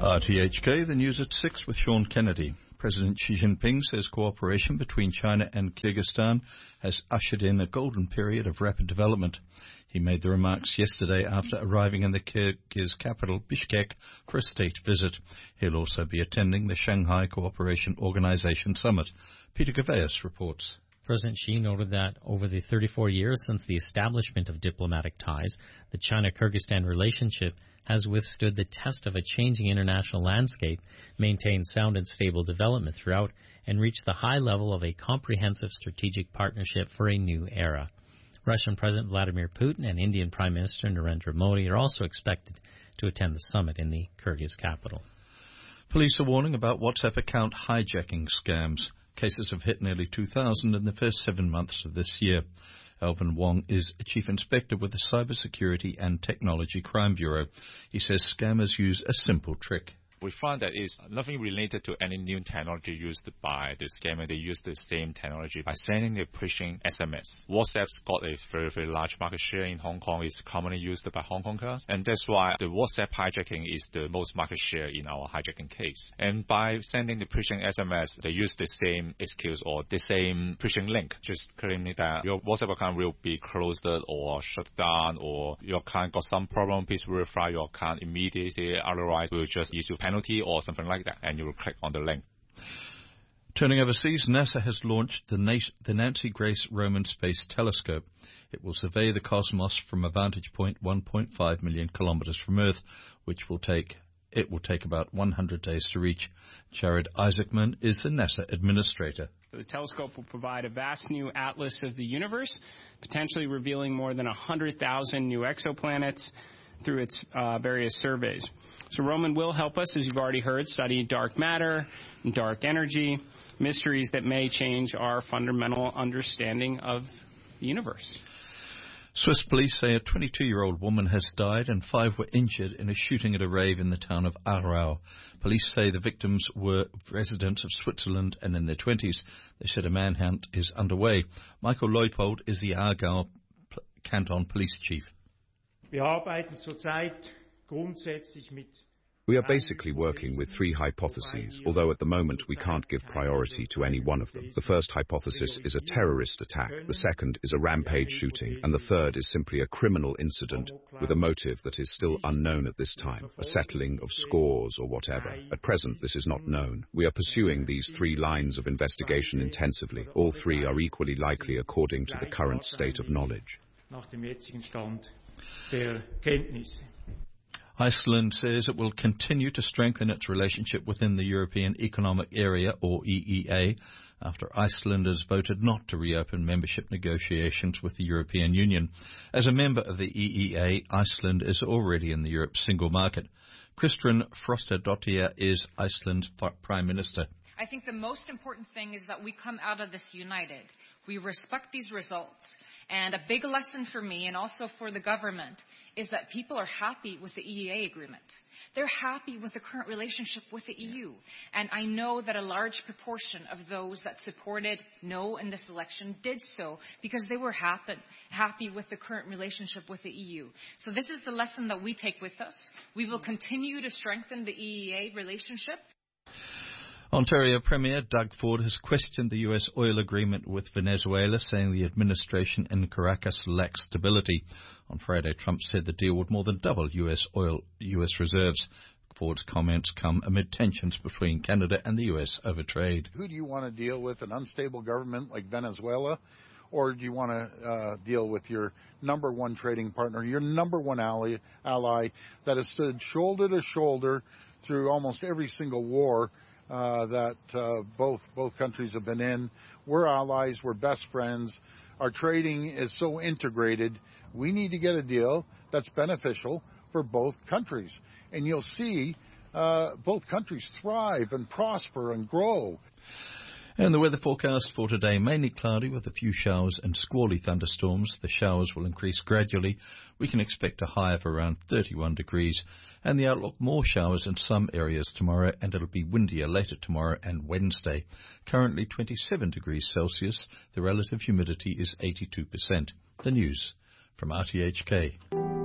RTHK, the news at 6 with Sean Kennedy. President Xi Jinping says cooperation between China and Kyrgyzstan has ushered in a golden period of rapid development. He made the remarks yesterday after arriving in the Kyrgyz capital, Bishkek, for a state visit. He'll also be attending the Shanghai Cooperation Organization Summit. Peter Gaveas reports. President Xi noted that over the 34 years since the establishment of diplomatic ties, the China-Kyrgyzstan relationship has withstood the test of a changing international landscape, maintained sound and stable development throughout, and reached the high level of a comprehensive strategic partnership for a new era. Russian President Vladimir Putin and Indian Prime Minister Narendra Modi are also expected to attend the summit in the Kyrgyz capital. Police are warning about WhatsApp account hijacking scams. Cases have hit nearly 2,000 in the first 7 months of this year. Alvin Wong is a chief inspector with the Cybersecurity and Technology Crime Bureau. He says scammers use a simple trick. We found that it's nothing related to any new technology used by the scammer. They use the same technology by sending a pushing SMS. WhatsApp's got a very, very large market share in Hong Kong. It's commonly used by Hong Kongers. And that's why the WhatsApp hijacking is the most market share in our hijacking case. And by sending the pushing SMS, they use the same excuse or the same pushing link, just claiming that your WhatsApp account will be closed or shut down, or your account got some problem. Please verify your account immediately. Otherwise, we'll just issue penalty or something like that, and you will click on the link. Turning overseas, NASA has launched the Nancy Grace Roman Space Telescope. It will survey the cosmos from a vantage point 1.5 million kilometers from Earth, it will take about 100 days to reach. Jared Isaacman is the NASA administrator. The telescope will provide a vast new atlas of the universe, potentially revealing more than 100,000 new exoplanets through its various surveys. So Roman will help us, as you've already heard, study dark matter and dark energy, mysteries that may change our fundamental understanding of the universe. Swiss police say a 22-year-old woman has died and 5 were injured in a shooting at a rave in the town of Aarau. Police say the victims were residents of Switzerland and in their 20s. They said a manhunt is underway. Michael Leupold is the Aargau Canton Police Chief. We are basically working with 3 hypotheses, although at the moment we can't give priority to any one of them. The first hypothesis is a terrorist attack, the second is a rampage shooting, and the third is simply a criminal incident with a motive that is still unknown at this time, a settling of scores or whatever. At present, this is not known. We are pursuing these 3 lines of investigation intensively. All 3 are equally likely according to the current state of knowledge. Iceland says it will continue to strengthen its relationship within the European Economic Area, or EEA, after Icelanders voted not to reopen membership negotiations with the European Union. As a member of the EEA, Iceland is already in the Europe's single market. Kristrún Frostadóttir is Iceland's Prime Minister. I think the most important thing is that we come out of this united. We respect these results. And a big lesson for me and also for the government is that people are happy with the EEA agreement. They're happy with the current relationship with the EU. And I know that a large proportion of those that supported no in this election did so because they were happy with the current relationship with the EU. So this is the lesson that we take with us. We will continue to strengthen the EEA relationship. Ontario Premier Doug Ford has questioned the U.S. oil agreement with Venezuela, saying the administration in Caracas lacks stability. On Friday, Trump said the deal would more than double U.S. reserves. Ford's comments come amid tensions between Canada and the U.S. over trade. Who do you want to deal with, an unstable government like Venezuela, or do you want to deal with your number one trading partner, your number one ally that has stood shoulder to shoulder through almost every single war that both countries have been in? We're allies. We're best friends. Our trading is so integrated. We need to get a deal that's beneficial for both countries. And you'll see both countries thrive and prosper and grow. And the weather forecast for today, mainly cloudy with a few showers and squally thunderstorms. The showers will increase gradually. We can expect a high of around 31 degrees. And the outlook, more showers in some areas tomorrow, and it'll be windier later tomorrow and Wednesday. Currently 27 degrees Celsius. The relative humidity is 82%. The news from RTHK.